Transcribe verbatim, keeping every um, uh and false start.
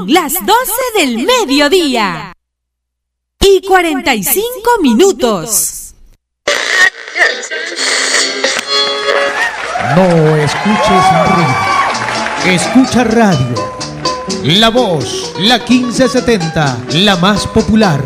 Son las doce del mediodía y cuarenta y cinco minutos. No escuches ruido. Escucha radio. La Voz, la quince setenta, la más popular.